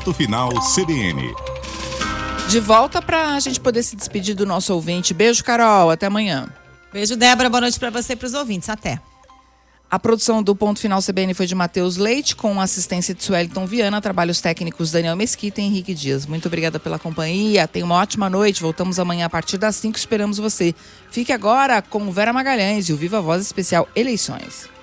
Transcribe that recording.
Ponto Final CBN. De volta para a gente poder se despedir do nosso ouvinte. Beijo, Carol. Até amanhã. Beijo, Débora. Boa noite para você e para os ouvintes. Até. A produção do Ponto Final CBN foi de Matheus Leite, com assistência de Sueliton Viana, trabalhos técnicos Daniel Mesquita e Henrique Dias. Muito obrigada pela companhia, tenha uma ótima noite, voltamos amanhã a partir das 5, esperamos você. Fique agora com Vera Magalhães e o Viva Voz Especial Eleições.